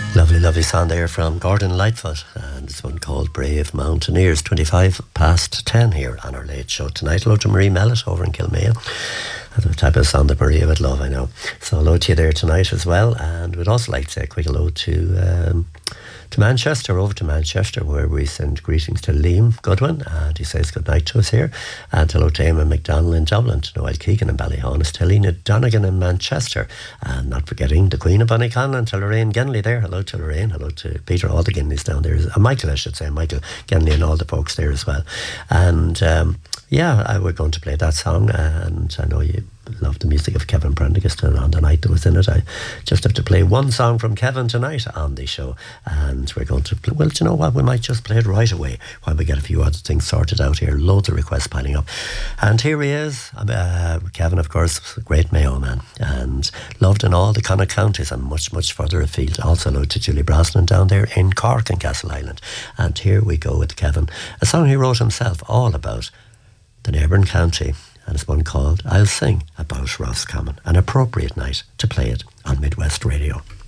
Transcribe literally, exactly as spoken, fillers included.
Lovely, lovely song there from Gordon Lightfoot, and this one called Brave Mountaineers. twenty-five past ten here on our late show tonight. Hello to Marie Mellett over in Kilmail. That's the type of song that Maria would love, I know. So hello to you there tonight as well, and we'd also like to say a quick hello to um, to Manchester, over to Manchester, where we send greetings to Liam Goodwin, and he says good night to us here, and hello to Eamon McDonnell in Dublin, to Noel Keegan in Ballyhonest, to Helena Donegan in Manchester, and not forgetting the Queen of Bonnyconn, and to Lorraine Genley there. Hello to Lorraine, hello to Peter, all the Genleys down there, uh, Michael I should say, Michael Genley and all the folks there as well. And um, yeah, I, we're going to play that song, and I know you love the music of Kevin Prendergast on the night that was in it. I just have to play one song from Kevin tonight on the show, and we're going to play, well, do you know what, we might just play it right away while we get a few other things sorted out here. Loads of requests piling up, and here he is. uh, Kevin, of course, a great Mayo man, and loved in all the Connacht counties and much much further afield. Also hello to Julie Brosnan down there in Cork and Castle Island. And here we go with Kevin, a song he wrote himself all about the neighbouring county, and it's one called I'll Sing About Roscommon, an appropriate night to play it on Midwest Radio.